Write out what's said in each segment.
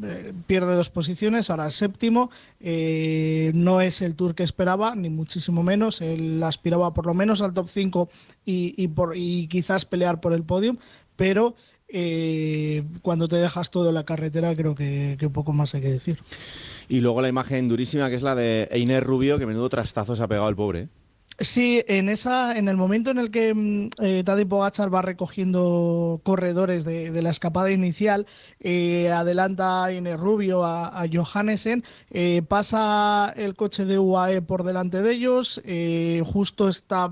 pierde 2 posiciones, ahora es séptimo. No es el Tour que esperaba, ni muchísimo menos. Él aspiraba por lo menos al top 5 y quizás pelear por el podium, pero cuando te dejas todo en la carretera creo que poco más hay que decir. Y luego la imagen durísima que es la de Einer Rubio, que menudo trastazo se ha pegado el pobre, ¿eh? Sí, en el momento en el que Tadej Pogačar va recogiendo corredores de la escapada inicial, adelanta a Iner Rubio, a Johannesen, pasa el coche de UAE por delante de ellos, justo está,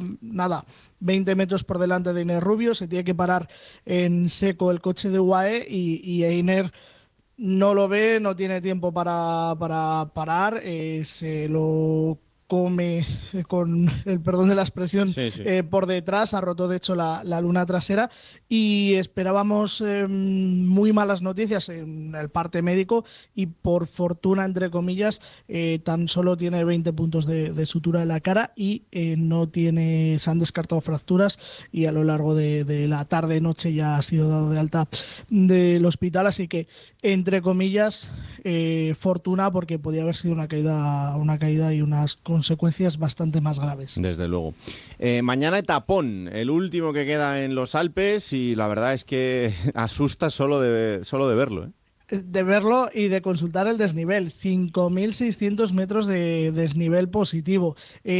20 metros por delante de Iner Rubio, se tiene que parar en seco el coche de UAE y Einer no lo ve, no tiene tiempo para parar, se lo come, con el perdón de la expresión, Sí. por detrás, ha roto de hecho la luna trasera y esperábamos muy malas noticias en el parte médico y por fortuna, entre comillas, tan solo tiene 20 puntos de sutura en la cara y se han descartado fracturas y a lo largo de la tarde-noche ya ha sido dado de alta del hospital, así que entre comillas fortuna, porque podía haber sido una caída y unas consecuencias bastante más graves. Desde luego. Mañana etapón, el último que queda en los Alpes, y la verdad es que asusta solo de verlo, ¿eh? De verlo y de consultar el desnivel, 5.600 metros de desnivel positivo.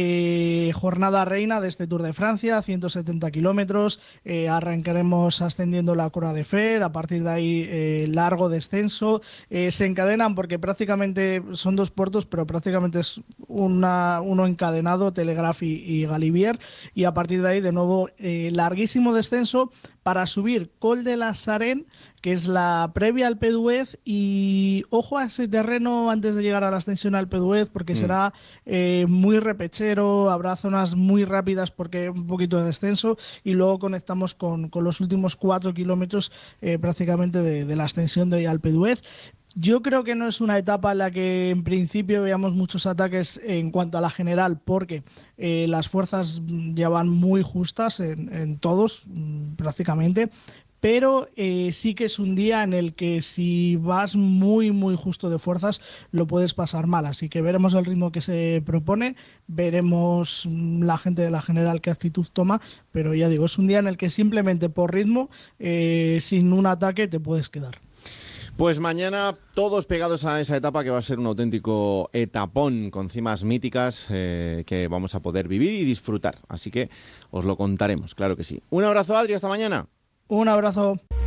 Jornada reina de este Tour de Francia, 170 kilómetros, arrancaremos ascendiendo la Croix de Fer, a partir de ahí largo descenso, se encadenan porque prácticamente son 2 puertos, pero prácticamente es uno encadenado, Telegraph y Galibier, y a partir de ahí de nuevo larguísimo descenso para subir Col de la Sarenne, que es la previa al Alpe d'Huez, y ojo a ese terreno antes de llegar a la ascensión al Alpe d'Huez, porque será muy repechero, habrá zonas muy rápidas porque un poquito de descenso, y luego conectamos con los últimos 4 kilómetros prácticamente de la ascensión de Alpe d'Huez. Yo creo que no es una etapa en la que en principio veamos muchos ataques en cuanto a la general, porque las fuerzas ya van muy justas en todos prácticamente, pero sí que es un día en el que si vas muy muy justo de fuerzas lo puedes pasar mal, así que veremos el ritmo que se propone, veremos la gente de la general qué actitud toma, pero ya digo, es un día en el que simplemente por ritmo, sin un ataque te puedes quedar. Pues mañana todos pegados a esa etapa que va a ser un auténtico etapón con cimas míticas que vamos a poder vivir y disfrutar. Así que os lo contaremos, claro que sí. Un abrazo, Adri, hasta mañana. Un abrazo.